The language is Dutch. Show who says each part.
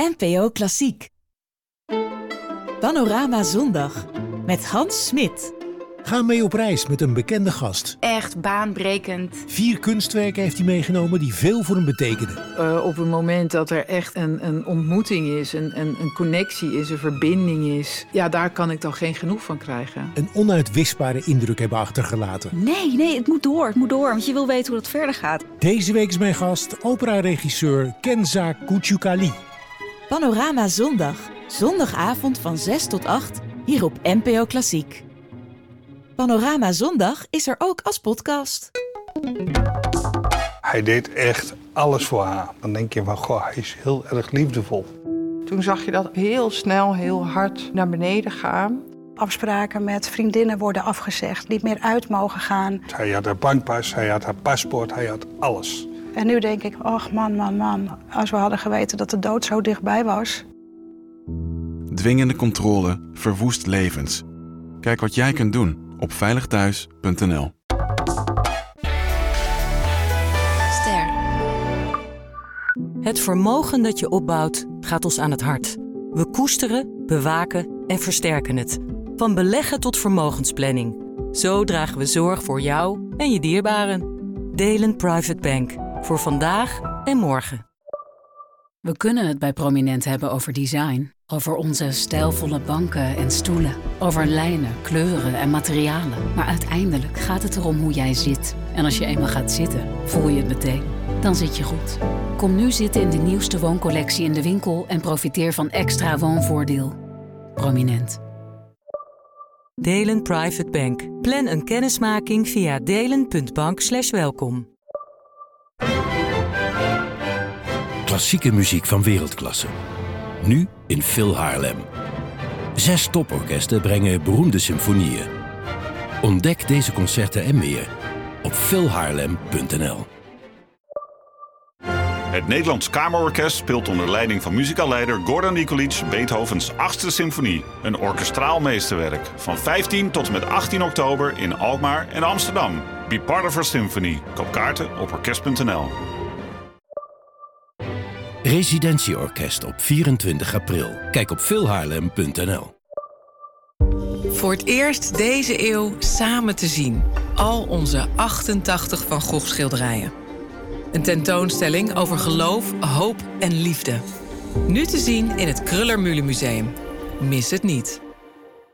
Speaker 1: NPO Klassiek. Panorama Zondag met Hans Smit.
Speaker 2: Ga mee op reis met een bekende gast.
Speaker 3: Echt baanbrekend.
Speaker 2: 4 kunstwerken heeft hij meegenomen die veel voor hem betekenen.
Speaker 4: Op het moment dat er echt een ontmoeting is, een connectie is, een verbinding is, ja, daar kan ik dan geen genoeg van krijgen.
Speaker 2: Een onuitwisbare indruk hebben achtergelaten.
Speaker 5: Nee, het moet door, want je wil weten hoe dat verder gaat.
Speaker 2: Deze week is mijn gast opera-regisseur Kenza Kuchukali.
Speaker 1: Panorama Zondag, zondagavond van 6 tot 8, hier op NPO Klassiek. Panorama Zondag is er ook als podcast.
Speaker 6: Hij deed echt alles voor haar. Dan denk je van, goh, hij is heel erg liefdevol.
Speaker 7: Toen zag je dat heel snel, heel hard naar beneden gaan.
Speaker 8: Afspraken met vriendinnen worden afgezegd, niet meer uit mogen gaan.
Speaker 6: Hij had haar bankpas, hij had haar paspoort, hij had alles.
Speaker 8: En nu denk ik, ach man, als we hadden geweten dat de dood zo dichtbij was.
Speaker 9: Dwingende controle verwoest levens. Kijk wat jij kunt doen op veiligthuis.nl.
Speaker 10: Ster. Het vermogen dat je opbouwt gaat ons aan het hart. We koesteren, bewaken en versterken het. Van beleggen tot vermogensplanning. Zo dragen we zorg voor jou en je dierbaren. Delen Private Bank. Voor vandaag en morgen.
Speaker 11: We kunnen het bij Prominent hebben over design. Over onze stijlvolle banken en stoelen. Over lijnen, kleuren en materialen. Maar uiteindelijk gaat het erom hoe jij zit. En als je eenmaal gaat zitten, voel je het meteen. Dan zit je goed. Kom nu zitten in de nieuwste wooncollectie in de winkel en profiteer van extra woonvoordeel. Prominent.
Speaker 10: Delen Private Bank. Plan een kennismaking via delen.bank/welkom.
Speaker 12: Klassieke muziek van wereldklasse. Nu in Phil Haarlem. 6 toporkesten brengen beroemde symfonieën. Ontdek deze concerten en meer op philhaarlem.nl.
Speaker 13: Het Nederlands Kamerorkest speelt onder leiding van muzikaalleider Gordon Nikolic Beethovens 8e symfonie. Een orkestraal meesterwerk. Van 15 tot en met 18 oktober in Alkmaar en Amsterdam. Be part of our symphony. Koop kaarten op orkest.nl.
Speaker 12: Residentieorkest op 24 april. Kijk op philhaarlem.nl.
Speaker 14: Voor het eerst deze eeuw samen te zien. Al onze 88 Van Gogh schilderijen. Een tentoonstelling over geloof, hoop en liefde. Nu te zien in het Kröller-Mühle Museum. Mis het niet.